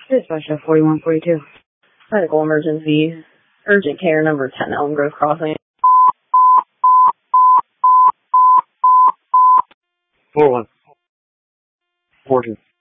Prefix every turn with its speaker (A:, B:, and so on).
A: Dispatch 4142.
B: Medical emergency. Urgent care number 10 Elm Grove Crossing.
C: 4142.